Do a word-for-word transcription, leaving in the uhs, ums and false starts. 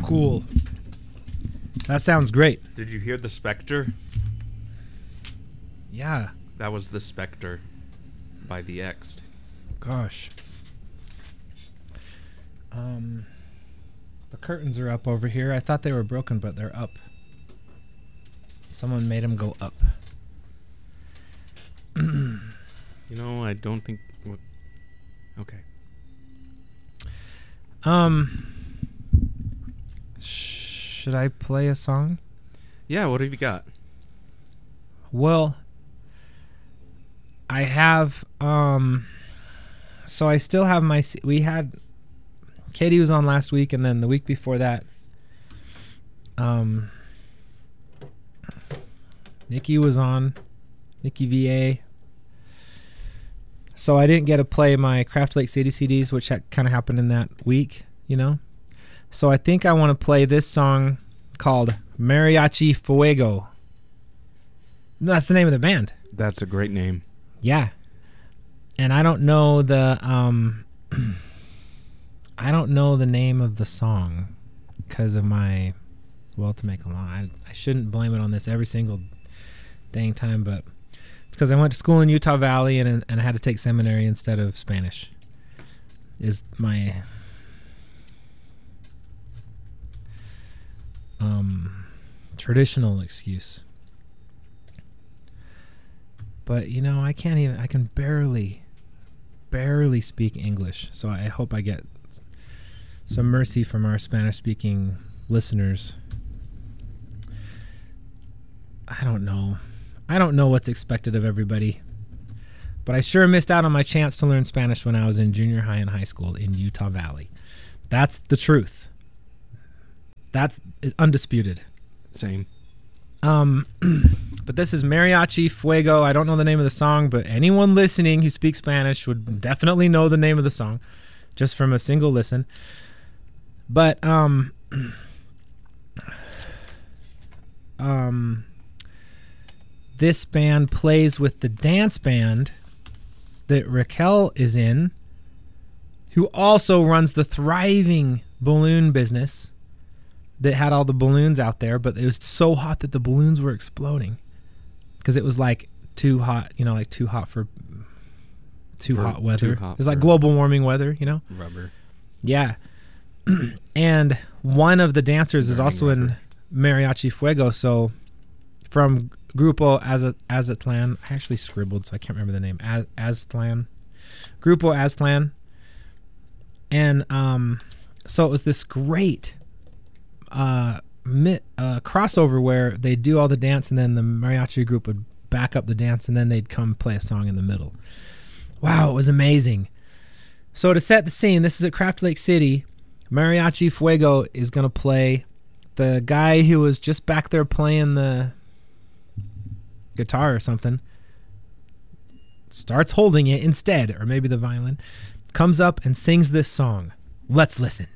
Cool. That sounds great. Did you hear the Spectre? Yeah. That was the Spectre by the X. Gosh. Um, the curtains are up over here. I thought they were broken, but they're up. Someone made them go up. You know, I don't think... What, okay. Um, should I play a song? Yeah, what have you got? Well, I have, um, so I still have my, we had, Katie was on last week, and then the week before that, um, Nikki was on, Nikki V A. So I didn't get to play my Craft Lake City C Ds, which ha- kind of happened in that week, you know? So I think I want to play this song called Mariachi Fuego. That's the name of the band. That's a great name. Yeah. And I don't know the um I don't know the name of the song because of my, well, to make a long, I, I shouldn't blame it on this every single dang time, but it's because I went to school in Utah Valley and and I had to take seminary instead of Spanish. Is my um traditional excuse. But, you know, I can't even, I can barely, barely speak English. So I hope I get some mercy from our Spanish-speaking listeners. I don't know. I don't know what's expected of everybody. But I sure missed out on my chance to learn Spanish when I was in junior high and high school in Utah Valley. That's the truth. That's undisputed. Same. Um, but this is Mariachi Fuego. I don't know the name of the song, but anyone listening who speaks Spanish would definitely know the name of the song just from a single listen. But, um, um, this band plays with the dance band that Raquel is in, who also runs the thriving balloon business that had all the balloons out there, but it was so hot that the balloons were exploding because it was like too hot, you know, like too hot for too For hot weather. too hot it was like for global warming weather, you know? Rubber. Yeah. And one of the dancers is Burning also in rubber. Mariachi Fuego. So from Grupo Az- Aztlan, I actually scribbled, so I can't remember the name. Az- Aztlan. Grupo Aztlan. And um, so it was this great uh, mi- uh, crossover where they do all the dance and then the mariachi group would back up the dance and then they'd come play a song in the middle. Wow, it was amazing. So to set the scene, this is at Craft Lake City. Mariachi Fuego is going to play. The guy who was just back there playing the guitar or something starts holding it instead, or maybe the violin, comes up and sings this song. Let's listen.